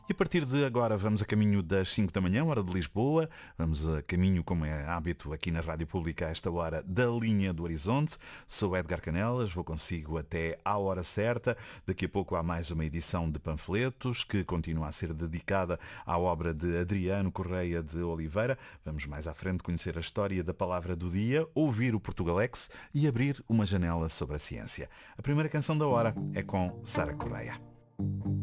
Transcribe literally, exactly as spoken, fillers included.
E a partir de agora vamos a caminho das cinco da manhã, hora de Lisboa. Vamos a caminho, como é hábito aqui na Rádio Pública a esta hora, da linha do Horizonte. Sou Edgar Canelas, vou consigo até à hora certa. Daqui a pouco há mais uma edição de panfletos que continua a ser dedicada à obra de Adriano Correia de Oliveira. Vamos mais à frente conhecer a história da palavra do dia, ouvir o Portugalex e abrir uma janela sobre a ciência. A primeira canção da hora é com Sara Correia.